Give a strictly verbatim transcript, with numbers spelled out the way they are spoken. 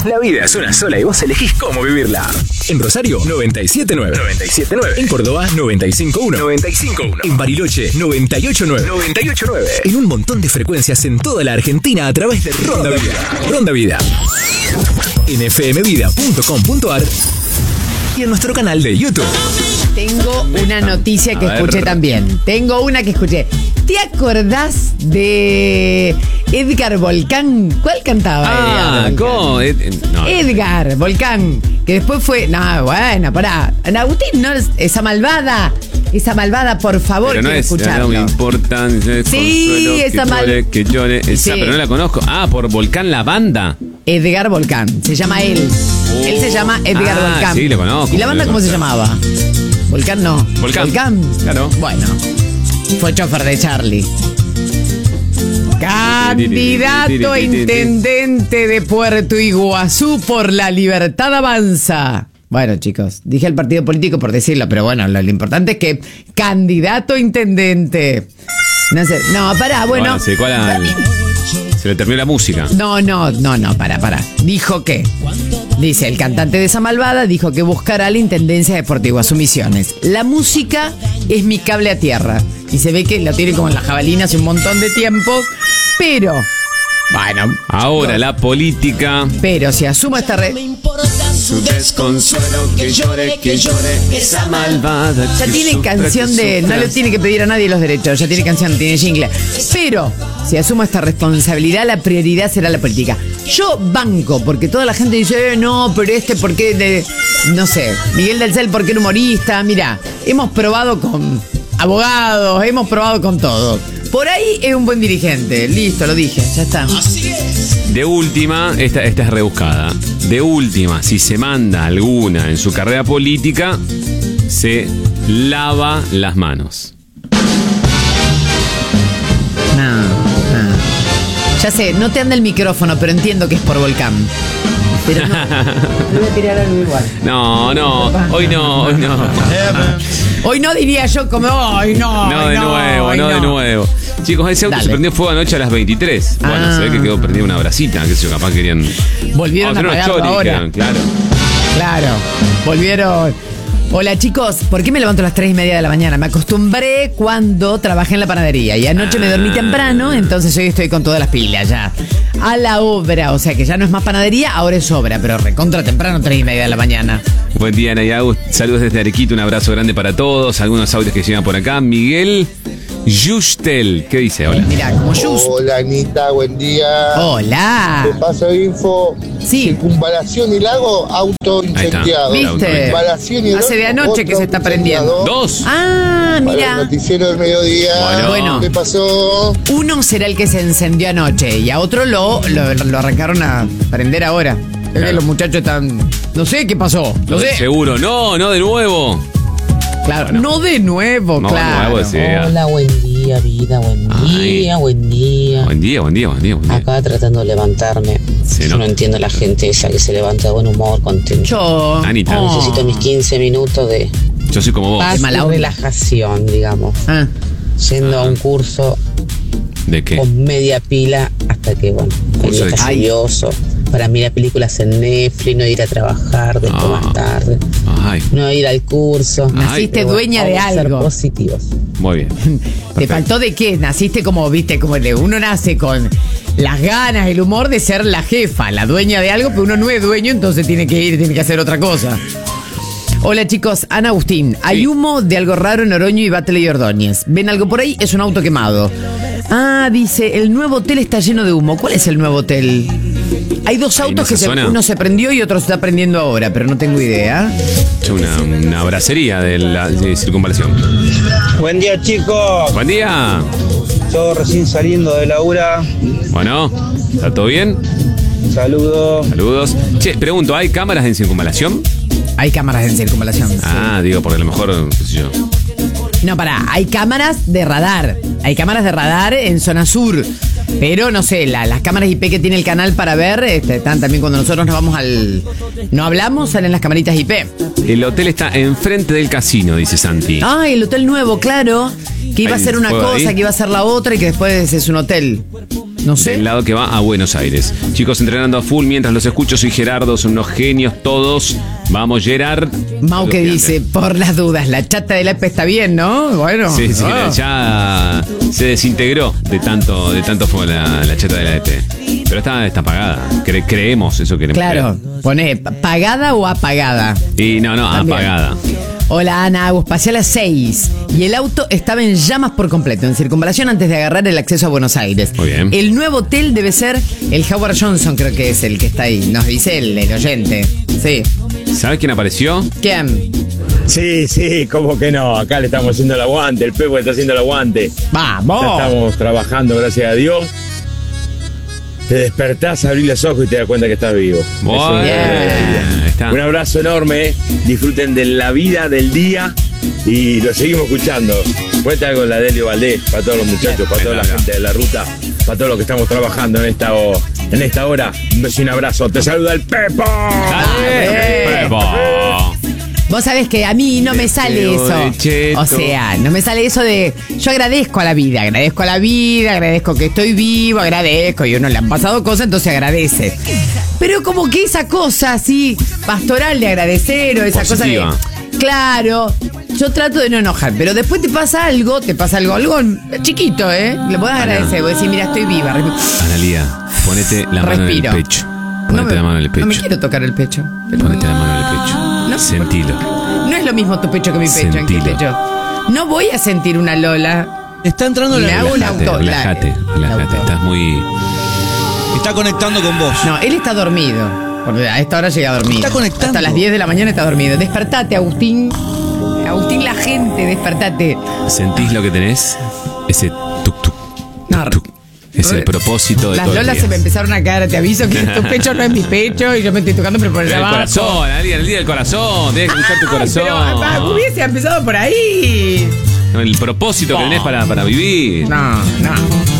La vida es una sola y vos elegís cómo vivirla. En Rosario, noventa y siete punto nueve. noventa y siete punto nueve. En Córdoba, noventa y cinco punto uno. noventa y cinco punto uno. En Bariloche, noventa y ocho punto nueve. noventa y ocho punto nueve. En un montón de frecuencias en toda la Argentina a través de Ronda Vida. Ronda Vida. En f m vida punto com punto a r y en nuestro canal de YouTube. Tengo una noticia que escuché también. Tengo una que escuché. ¿Te acordás de Edgar Volcán? ¿Cuál cantaba? Ah, Edgar ¿cómo? Ed, no, Edgar Volcán, que después fue... No, bueno, pará. Agustín, no, esa malvada, esa malvada, por favor, pero no quiero es, escucharlo. no me importa. Sí, esa mal... Que llore, que llore. Esa, Sí. pero no la conozco. Ah, por Volcán la banda. Edgar Volcán, se llama él. Oh. Él se llama Edgar Ah, Volcán. sí, lo conozco. ¿Y la banda lo cómo se conozco. llamaba? Volcán no. Volcán. Volcán. Claro. Bueno, fue chofer de Charlie. Candidato a intendente de Puerto Iguazú por La Libertad Avanza. Bueno, chicos, dije el partido político por decirlo, pero bueno, lo, lo importante es que candidato a intendente. No sé, no, pará, bueno. Bueno, sí, ¿cuál era el- Se le terminó la música. No, no, no, no, para, para. Dijo que, dice, el cantante de esa malvada dijo que buscará la intendencia de Puerto Iguazú Misiones. La música es mi cable a tierra. Y se ve que lo tiene como en la jabalina hace un montón de tiempo. Pero, bueno. Ahora la política. Pero si asuma esta red. Su desconsuelo, que llore, que llore esa malvada. Ya que tiene sufra, canción que de. sufra. No le tiene que pedir a nadie los derechos. Ya tiene canción, tiene jingle. Pero si asumo esta responsabilidad, la prioridad será la política. Yo banco, porque toda la gente dice, eh, no, pero este, ¿por qué? De, no sé, Miguel del Cel, ¿por qué era humorista? Mirá, hemos probado con abogados, hemos probado con todo. Por ahí es un buen dirigente. Listo, lo dije, ya está. De última, esta, esta es rebuscada. De última, si se manda alguna en su carrera política, se lava las manos. No, no. Ya sé, no te anda el micrófono, pero entiendo que es por Volcán. Pero no. Le voy a tirar algo igual. No, no, hoy no, hoy no. Hoy no diría yo como hoy, no. No de no, nuevo, hoy no de nuevo. Chicos, ese auto Dale. se prendió fuego anoche a las veintitrés. Bueno, Ah. se ve que quedó prendida una brasita, que sé yo, capaz querían. Volvieron a hacer unos apagarlo choris, ahora. dijeron, claro. Claro, volvieron. Hola chicos, ¿por qué me levanto a las tres y media de la mañana? Me acostumbré cuando trabajé en la panadería y anoche me dormí Ah. temprano, entonces hoy estoy con todas las pilas ya. A la obra, o sea que ya no es más panadería, ahora es obra, pero recontra temprano, tres y media de la mañana. Buen día, Ana y Agus. Saludos desde Arequito, un abrazo grande para todos. Algunos audios que llegan por acá. Miguel Justel, ¿qué dice? Hola. Mirá, como Just. Hola Anita, buen día. Hola. Te paso info. Sí. Circunvalación y lago, auto incendiado. ¿Viste? Circunvalación y Hace de Olmo, anoche que otro se está auto prendiendo. incendiado. Dos. Ah, Para el mira. noticiero del mediodía. Bueno. Bueno. ¿Qué pasó? Uno será el que se encendió anoche y a otro lo, lo, lo arrancaron a prender ahora. Es que Claro. los muchachos están... No sé qué pasó. No sé. Seguro. No, no de nuevo. Claro, Bueno. no de nuevo, No, claro. de nuevo, sí. Hola, buen día, vida, buen día, Ay. buen día. Buen día, buen día, buen día. Buen día. Acá tratando de levantarme. Sí, Yo ¿no? no entiendo a la gente esa que se levanta de buen humor, contento. Yo... Anita. Oh. Necesito mis quince minutos de Yo soy como vos. paz y mala onda. relajación, digamos. Ah, Yendo Ah. a un curso ¿De qué? con media pila hasta que, bueno, el Curso día de está qué? lluvioso. Para mirar películas en Netflix, no ir a trabajar después Ah. más tarde. Ay, No ir al curso. Ay. naciste Pero bueno, dueña de vamos a ser algo. positivos. muy bien. ¿Te Perfecto. faltó de qué? Naciste como, viste, como de uno nace con las ganas, el humor de ser la jefa, la dueña de algo, pero uno no es dueño, entonces tiene que ir, tiene que hacer otra cosa. Hola chicos, Ana Agustín. Hay Sí. humo de algo raro en Oroño y Battle y Ordóñez. ¿Ven algo por ahí? Es un auto quemado. Ah, dice, el nuevo hotel está lleno de humo. ¿Cuál es el nuevo hotel? Hay dos Ahí en autos que esa se, zona. uno se prendió y otro se está prendiendo ahora, pero no tengo idea. Es una, una bracería de la de circunvalación. Buen día chicos, Buen día. yo recién saliendo de Laura, Bueno, ¿está todo bien? saludos. Saludos. Che, pregunto, ¿hay cámaras en circunvalación? Hay cámaras en circunvalación. Ah, digo, porque a lo mejor, qué sé yo. No, pará, hay cámaras de radar. Hay cámaras de radar en zona sur. Pero no sé, la- las cámaras I P que tiene el canal para ver, este, están también cuando nosotros nos vamos al. No hablamos, salen las camaritas I P. El hotel está enfrente del casino, dice Santi. Ay, el hotel nuevo, claro. Que iba a Hay ser una fuego cosa, ahí. que iba a ser la otra y que después es un hotel. No sé. Del lado que va a Buenos Aires. Chicos entrenando a full mientras los escucho. Soy Gerardo, son unos genios todos. Vamos, Gerard. Mau que dice, por las dudas, la chata del A P está bien, ¿no? Bueno. Sí, sí, oh. ya se desintegró de tanto, de tanto fue la, la chata de la E P. Pero está, está apagada. Cre- creemos, eso queremos. Claro, creer. pone pagada o apagada. Y no, no, También. apagada. Hola Ana Agus, pasé a las seis y el auto estaba en llamas por completo, en circunvalación antes de agarrar el acceso a Buenos Aires. Muy bien. El nuevo hotel debe ser el Howard Johnson, creo que es el que está ahí, nos dice el, el oyente. Sí. ¿Sabes quién apareció? ¿Quién? Sí, sí, ¿cómo que no? Acá le estamos haciendo el aguante, el Pepo está haciendo el aguante. ¡Vamos! Ya estamos trabajando, gracias a Dios. Te despertás, abrís los ojos y te das cuenta que estás vivo. Muy Eso es bien. una- Está. Un abrazo enorme, eh. Disfruten de la vida, del día y lo seguimos escuchando. Cuenta algo la Delio Valdés, para todos los muchachos, para toda la gente de la ruta, para todos los que estamos trabajando en esta, o- en esta hora. Un beso y un abrazo. Te saluda el Pepo. Dale, Pepo. Vos sabés que a mí no me sale Deseo eso. de cheto. O sea, no me sale eso de. Yo agradezco a la vida, agradezco a la vida, agradezco que estoy vivo, agradezco. Y a uno le han pasado cosas, entonces agradece. Pero como que esa cosa así, pastoral de agradecer o esa Positiva. cosa de. Claro, yo trato de no enojar, pero después te pasa algo, te pasa algo, algo chiquito, ¿eh? Le podés Ana. agradecer, vos decís, mira, estoy viva. Analía, ponete la mano Respiro. en el pecho. Ponete No me- la mano en el pecho. No me quiero tocar el pecho. pero- Ponete la mano en el pecho. No, Sentilo. No es lo mismo tu pecho que mi pecho. ¿En qué Sentilo. pecho? No voy a sentir una Lola. Está entrando Me la... hago un Relájate, auto. relájate, la- relájate. auto. Estás muy. Está conectando con vos. No, él está dormido. Porque a esta hora llega dormido. Está conectando. Hasta las diez de la mañana está dormido. Despertate, Agustín. Agustín, la gente, despertate. ¿Sentís lo que tenés? Ese tuk tuk. No, tuk, tuk. Es el propósito de Las todo el Lolas día. se me empezaron a caer. Te aviso que tu pecho no es mi pecho y yo me estoy tocando, pero por El allá abajo. corazón, Analía, el día del corazón. Tienes que escuchar tu Ay, corazón. pero ah, hubiese empezado por ahí. El propósito que tenés para, para vivir. No, no.